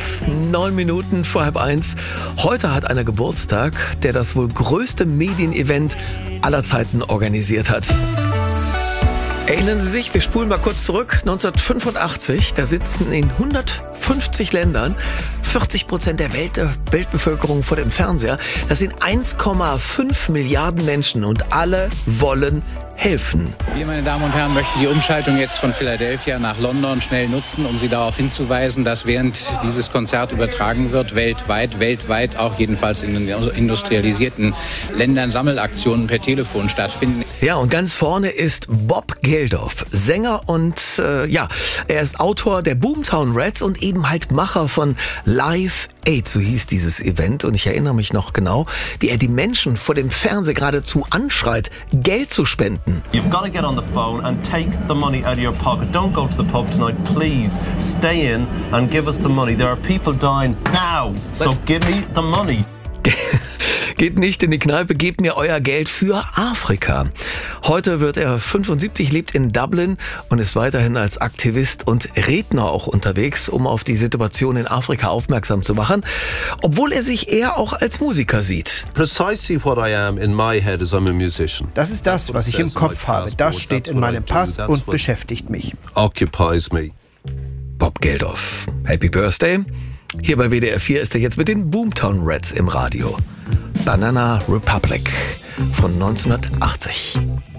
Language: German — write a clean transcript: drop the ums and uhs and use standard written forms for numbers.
9 Minuten vor 12:30. Heute hat einer Geburtstag, der das wohl größte Medienevent aller Zeiten organisiert hat. Erinnern Sie sich, wir spulen mal kurz zurück, 1985, da sitzen in 150 Ländern 40% der Weltbevölkerung vor dem Fernseher. Das sind 1,5 Milliarden Menschen und alle wollen helfen. Wir, meine Damen und Herren, möchten die Umschaltung jetzt von Philadelphia nach London schnell nutzen, um Sie darauf hinzuweisen, dass während dieses Konzert übertragen wird, weltweit auch jedenfalls in den industrialisierten Ländern Sammelaktionen per Telefon stattfinden. Ja, und ganz vorne ist Bob Geldof, Sänger und er ist Autor der Boomtown Rats und eben halt Macher von Live Aid, so hieß dieses Event. Und ich erinnere mich noch genau, wie er die Menschen vor dem Fernseher geradezu anschreit, Geld zu spenden. You've got to get on the phone and take the money out of your pocket. Don't go to the pub tonight, please. Stay in and give us the money. There are people dying now, so give me the money. Geht nicht in die Kneipe, gebt mir euer Geld für Afrika. Heute wird er 75, lebt in Dublin und ist weiterhin als Aktivist und Redner auch unterwegs, um auf die Situation in Afrika aufmerksam zu machen, obwohl er sich eher auch als Musiker sieht. Precisely what I am in my head is I'm a musician. Das ist das, was ich im Kopf habe. Das steht in meinem Pass und beschäftigt mich. Occupies me. Bob Geldof. Happy Birthday. Hier bei WDR 4 ist er jetzt mit den Boomtown Rats im Radio. Banana Republic von 1980.